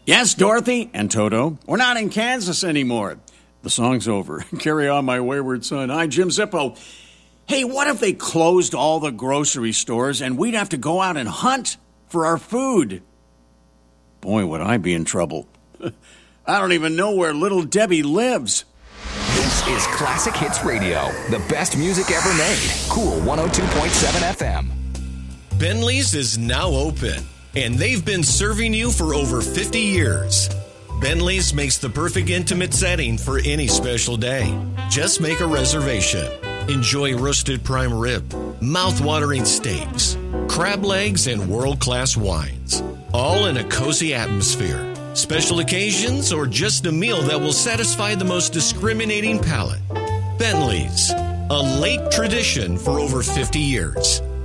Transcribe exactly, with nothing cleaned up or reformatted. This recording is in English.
Yes, Dorothy and Toto, we're not in Kansas anymore. The song's over. Carry on, my wayward son. I'm Jim Zippo. Hey, what if they closed all the grocery stores and we'd have to go out and hunt for our food? Boy, would I be in trouble. I don't even know where little Debbie lives. This is Classic Hits Radio, the best music ever made. Cool one oh two point seven F M. Bentley's is now open, and they've been serving you for over fifty years. Bentley's makes the perfect intimate setting for any special day. Just make a reservation. Enjoy roasted prime rib, mouth-watering steaks, crab legs, and world-class wines. All in a cozy atmosphere. Special occasions or just a meal that will satisfy the most discriminating palate. Bentley's, a late tradition for over fifty years.